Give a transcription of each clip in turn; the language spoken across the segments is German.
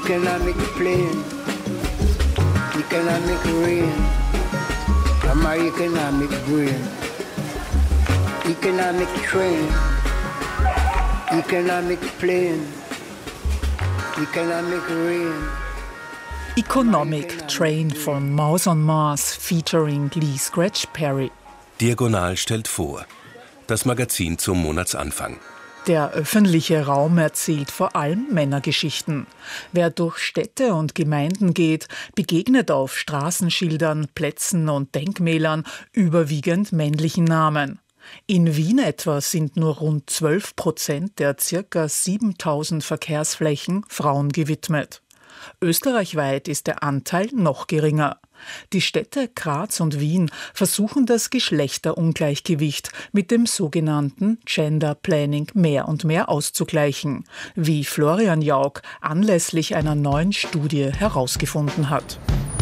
Economic plane, economic rain, my economic brain, economic train, economic plane, economic rain. Economic Train von Mouse on Mars featuring Lee Scratch Perry. Diagonal stellt vor. Das Magazin zum Monatsanfang. Der öffentliche Raum erzählt vor allem Männergeschichten. Wer durch Städte und Gemeinden geht, begegnet auf Straßenschildern, Plätzen und Denkmälern überwiegend männlichen Namen. In Wien etwa sind nur rund 12% der ca. 7000 Verkehrsflächen Frauen gewidmet. Österreichweit ist der Anteil noch geringer. Die Städte Graz und Wien versuchen das Geschlechterungleichgewicht mit dem sogenannten Gender Planning mehr und mehr auszugleichen, wie Florian Jauch anlässlich einer neuen Studie herausgefunden hat.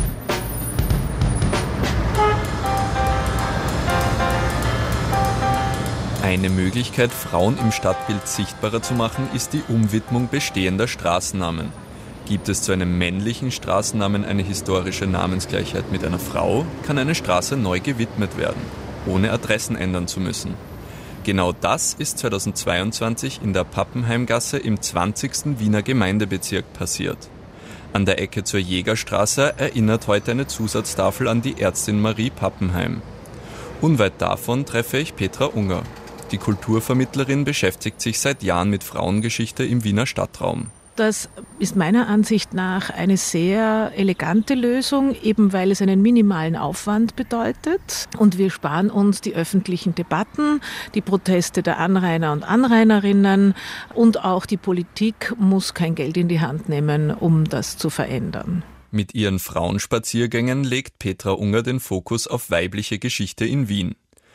Eine Möglichkeit, Frauen im Stadtbild sichtbarer zu machen, ist die Umwidmung bestehender Straßennamen. Gibt es zu einem männlichen Straßennamen eine historische Namensgleichheit mit einer Frau, kann eine Straße neu gewidmet werden, ohne Adressen ändern zu müssen. Genau das ist 2022 in der Pappenheimgasse im 20. Wiener Gemeindebezirk passiert. An der Ecke zur Jägerstraße erinnert heute eine Zusatztafel an die Ärztin Marie Pappenheim. Unweit davon treffe ich Petra Unger. Die Kulturvermittlerin beschäftigt sich seit Jahren mit Frauengeschichte im Wiener Stadtraum. Das ist meiner Ansicht nach eine sehr elegante Lösung, eben weil es einen minimalen Aufwand bedeutet. Und wir sparen uns die öffentlichen Debatten, die Proteste der Anrainer und Anrainerinnen, und auch die Politik muss kein Geld in die Hand nehmen, um das zu verändern. Mit ihren Frauenspaziergängen legt Petra Unger den Fokus auf weibliche Geschichte in Wien.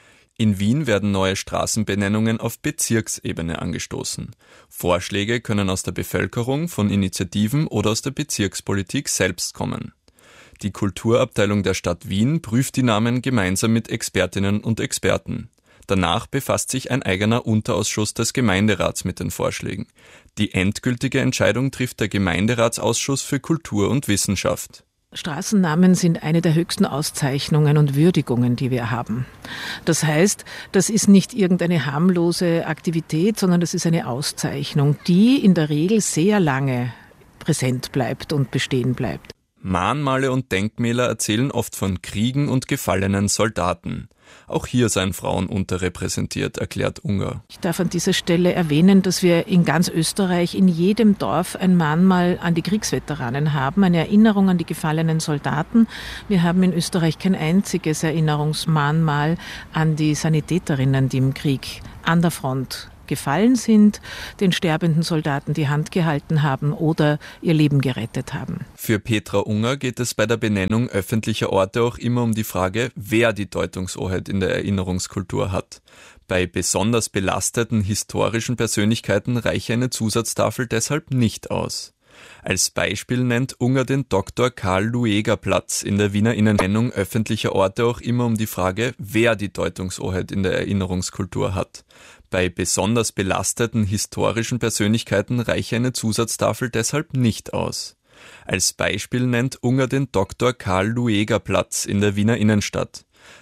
In Wien werden neue Straßenbenennungen auf Bezirksebene angestoßen. Vorschläge können aus der Bevölkerung, von Initiativen oder aus der Bezirkspolitik selbst kommen. Die Kulturabteilung der Stadt Wien prüft die Namen gemeinsam mit Expertinnen und Experten. Danach befasst sich ein eigener Unterausschuss des Gemeinderats mit den Vorschlägen. Die endgültige Entscheidung trifft der Gemeinderatsausschuss für Kultur und Wissenschaft. Straßennamen sind eine der höchsten Auszeichnungen und Würdigungen, die wir haben. Das heißt, das ist nicht irgendeine harmlose Aktivität, sondern das ist eine Auszeichnung, die in der Regel sehr lange präsent bleibt und bestehen bleibt. Mahnmale und Denkmäler erzählen oft von Kriegen und gefallenen Soldaten. Auch hier seien Frauen unterrepräsentiert, erklärt Unger. Ich darf an dieser Stelle erwähnen, dass wir in ganz Österreich in jedem Dorf ein Mahnmal an die Kriegsveteranen haben, eine Erinnerung an die gefallenen Soldaten. Wir haben in Österreich kein einziges Erinnerungsmahnmal an die Sanitäterinnen, die im Krieg an der Front gefallen sind, den sterbenden Soldaten die Hand gehalten haben oder ihr Leben gerettet haben. Für Petra Unger geht es bei der Benennung öffentlicher Orte auch immer um die Frage, wer die Deutungshoheit in der Erinnerungskultur hat. Bei besonders belasteten historischen Persönlichkeiten reiche eine Zusatztafel deshalb nicht aus. Als Beispiel nennt Unger den Dr. Karl-Lueger-Platz in der Wiener Innennennung öffentlicher Orte auch immer um die Frage, wer die Deutungshoheit in der Erinnerungskultur hat. Bei besonders belasteten historischen Persönlichkeiten reiche eine Zusatztafel deshalb nicht aus. Als Beispiel nennt Unger den Dr. Karl-Lueger-Platz in der Wiener Innenstadt.